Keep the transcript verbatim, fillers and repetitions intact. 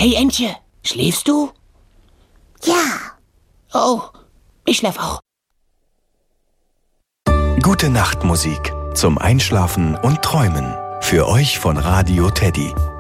Hey Entje, schläfst du? Ja. Oh, ich schlaf auch. Gute Nachtmusik zum Einschlafen und Träumen. Für euch von Radio Teddy.